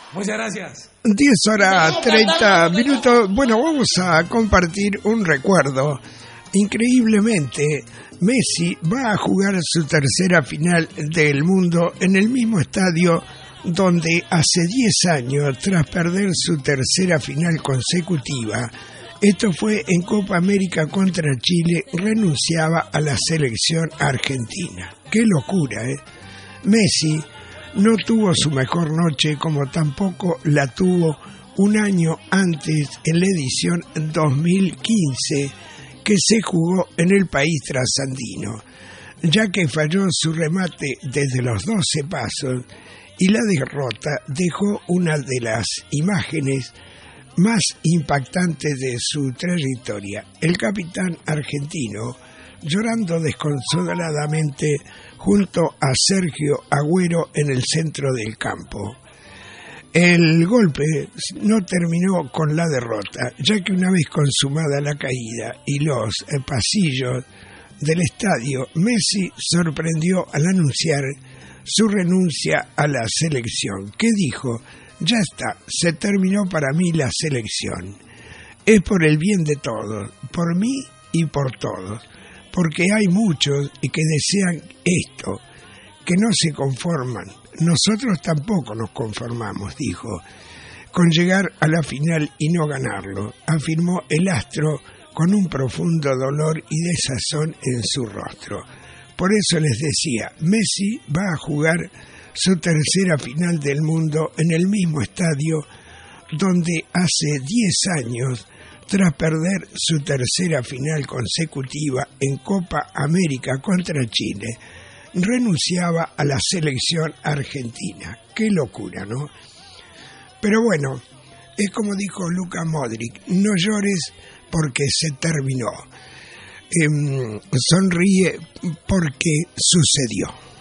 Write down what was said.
Muchas gracias. 10:30. Bueno, vamos a compartir un recuerdo. Increíblemente, Messi va a jugar su tercera final del mundo en el mismo estadio donde hace 10 años, tras perder su tercera final consecutiva, esto fue en Copa América contra Chile, renunciaba a la selección argentina. ¡Qué locura, eh! Messi no tuvo su mejor noche, como tampoco la tuvo un año antes en la edición 2015 que se jugó en el país trasandino, ya que falló su remate desde los 12 pasos y la derrota dejó una de las imágenes más impactantes de su trayectoria. El capitán argentino llorando desconsoladamente junto a Sergio Agüero en el centro del campo. El golpe no terminó con la derrota, ya que una vez consumada la caída y los pasillos del estadio, Messi sorprendió al anunciar su renuncia a la selección, que dijo: ya está, se terminó para mí la selección. Es por el bien de todos, por mí y por todos, porque hay muchos que desean esto, que no se conforman. Nosotros tampoco nos conformamos, dijo, con llegar a la final y no ganarlo, afirmó el astro con un profundo dolor y desazón en su rostro. Por eso les decía, Messi va a jugar su tercera final del mundo en el mismo estadio donde hace 10 años, tras perder su tercera final consecutiva en Copa América contra Chile, renunciaba a la selección argentina. Qué locura, ¿no? Pero bueno, es como dijo Luka Modric, no llores porque se terminó. Sonríe porque sucedió.